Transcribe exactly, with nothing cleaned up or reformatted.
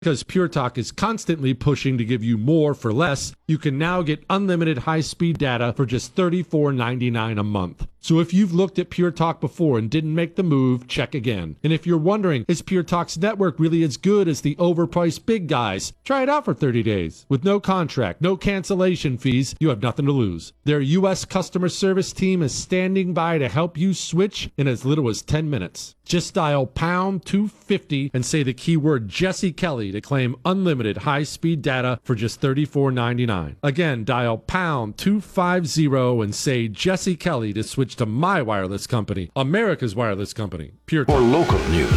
Because Pure Talk is constantly pushing to give you more for less, you can now get unlimited high-speed data for just thirty-four ninety-nine a month. So if you've looked at Pure Talk before and didn't make the move, check again. And if you're wondering, is Pure Talk's network really as good as the overpriced big guys? Try it out for thirty days. With no contract, no cancellation fees, you have nothing to lose. Their U S customer service team is standing by to help you switch in as little as ten minutes. Just dial pound two fifty and say the keyword Jesse Kelly to claim unlimited high-speed data for just thirty-four ninety-nine. Again, dial pound two fifty and say Jesse Kelly to switch to my wireless company, America's wireless company, Pure Talk. For local news,